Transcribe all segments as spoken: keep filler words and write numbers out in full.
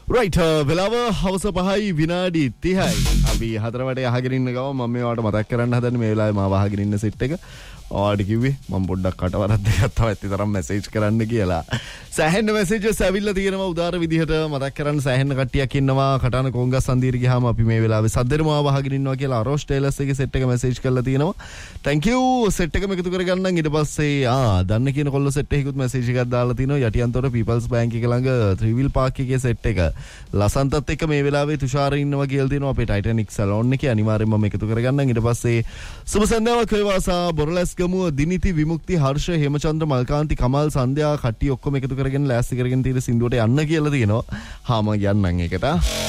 right වෙලාව හවස පහයි විනාඩි තිහයි. අපි හතර වටේ අහගෙන ඉන්න ගම මම මේවට මතක් කරන්න හදන්නේ මේ වෙලාවේ මාව අහගෙන ඉන්න සෙට් එක. ඔයාලට කිව්වේ මම පොඩ්ඩක් කටවරක් දෙකක් තව ඇත්ත තරම් මැසේජ් කරන්න කියලා. සෑහෙන මැසේජස් ඇවිල්ලා තියෙනවා උදාර විදිහට මතක් කරන්න සෑහෙන කට්ටියක් ඉන්නවා. කටාන කොංගස් සන්දීර ගියාම අපි මේ වෙලාවේ සද්දෙරම ආව අහගෙන ඉන්නවා කියලා අරෝෂ් ටේලර්ස් එකේ සෙට් එක මැසේජ් කරලා තියෙනවා. thank you සෙට් එකම එකතු කරගන්නම්. ඊට පස්සේ ආ දන්න කියන කොල්ල සෙට් එකකුත් මැසේජ් එකක් දාලා තිනවා. යටියන්තොට පීපල්ස් බැංක් එක ළඟ ත්‍රිවිල් පාක් එකේ සෙට් එක. ලසන්තත් එක්ක මේ වෙලාවේ තුෂාර ඉන්නවා කියලා තියෙනවා. අපේ ටයිටැනික් සැලෝන් එකේ අනිවාර්යෙන්ම මම එකතු කරගන්නම්. ඊට පස්සේ සුබ සන්ධ්‍යාවක් වේවාසා බොරලැස් ගමුව දිනිති විමුක්ති හර්ෂ හේමචන්ද්‍ර මල්කාන්ති කමල් සන්ධ්‍යා කට්ටිය ඔක්කොම එකතු කරගෙන ලෑස්ති කරගෙන තියෙන සින්දුවට යන්න කියලා තියෙනවා. හා මම යන්නම් ඒකට.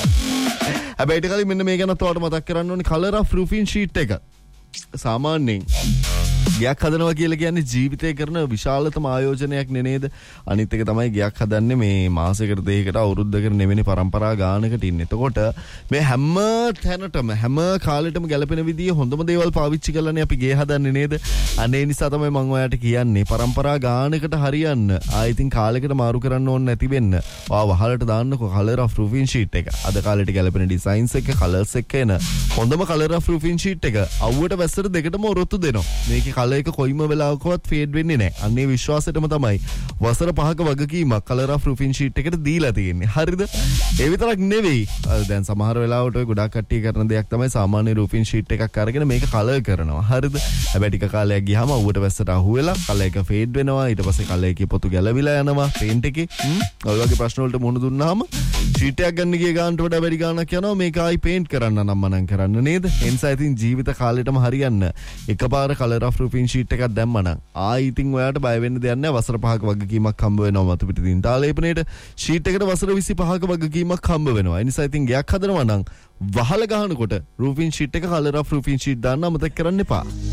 හැබැයි ඊට කලින් මෙන්න මේ ගැන තවට මතක් කරන්න ඕනේ කලර් ඔෆ් රූෆින් ෂීට් එක. සාමාන්‍යයෙන් ගයක් හදනවා කියලා කියන්නේ ජීවිතේ කරන විශාලතම ආයෝජනයක් නේද? අනිත් එක තමයි ගයක් හදන්නේ මේ මාසයකට දෙකකට අවුරුද්දකට නෙවෙයි පරම්පරා ගානකට ඉන්නේ. එතකොට මේ හැම තැනටම හැම කාලෙටම ගැලපෙන විදිහේ හොඳම දේවල් පාවිච්චි කරලානේ අපි ගේ හදන්නේ නේද? අනේ නිසා තමයි මම ඔයාලට කියන්නේ පරම්පරා ගානකට හරියන්න ආයි ඉතින් කාලෙකට මාරු කරන්න ඕනේ නැති වෙන්න. ඔයා වහලට දාන්නකෝ කලර් ඔෆ් රූෆින් ෂීට් එක. අද කාලෙට ගැලපෙන ඩිසයින්ස් එක කලර්ස් එක එන හොඳම කලර් ඔෆ් රූෆින් ෂීට් එක. අවුවට වැස්සට දෙකටම ඔරොත්තු දෙනවා. මේකේ කලර් එක කොයිම වෙලාවකවත් ෆේඩ් වෙන්නේ නැහැ. අන්නේ විශ්වාසෙටම තමයි වසර පහක වගකීමක් කලර් ඔෆ් රූෆින් ෂීට් එකට දීලා තියෙන්නේ. හරිද? ඒ විතරක් නෙවෙයි. දැන් සමහර වෙලාවට ඔය ගොඩක් කට්ටිය කරන දෙයක් තමයි සාමාන්‍ය රූෆින් ෂීට් එකක් අරගෙන මේක කලර් කරනවා. හරිද? හැබැයි ටික කාලයක් ගියාම අවුවට වැස්සට අහු වෙලා කලර් එක ෆේඩ් වෙනවා. ඊට පස්සේ කලර් එකේ පොතු ගැලවිලා යනවා පේන්ට් එකේ. හ්ම්. ඔය වගේ ප්‍රශ්න වලට මුහුණ දුන්නාම ෂීට් එකක් ගන්න ගිය ගානට වඩා වැඩි ගාණක් යනවා. මේක ආයි පේන්ට් කරන්න නම් මනම් කරන්න නේද? ඒ නිසා ඉතින් ජීවිත කාලෙටම හරියන්න එකපාර කලර් ඔෆ් රූෆින් ෂීට් එකක් දැම්මනම් ආයි ඉතින් ඔයාලට බය වෙන්න දෙයක් නැහැ. වසර පහක වගකීමක් හම්බ වෙනවා මතු පිටින් තාලේපනේට ෂීට් එකට වසර විසිපහක වගකීමක් හම්බ වෙනවා. ඒ නිසා ඉතින් ගයක් හදනවා නම් වහල ගහනකොට රූෆින් ෂීට් එක කලර් ඔෆ් රූෆින් ෂීට් දාන්න අමතක කරන්න එපා.